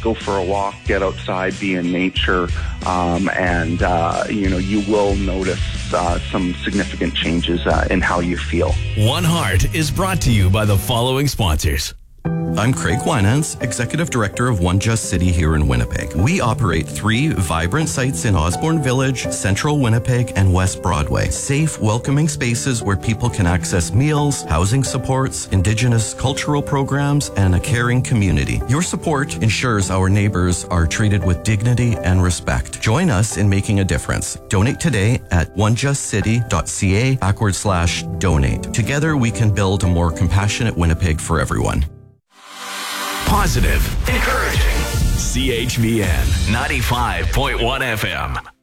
go for a walk, get outside, be in nature, and you will notice some significant changes in how you feel. One Heart is brought to you by the following sponsors. I'm Craig Winans, Executive Director of One Just City here in Winnipeg. We operate 3 vibrant sites in Osborne Village, Central Winnipeg, and West Broadway. Safe, welcoming spaces where people can access meals, housing supports, Indigenous cultural programs, and a caring community. Your support ensures our neighbors are treated with dignity and respect. Join us in making a difference. Donate today at onejustcity.ca/donate. Together we can build a more compassionate Winnipeg for everyone. Positive, encouraging. CHVN 95.1 FM.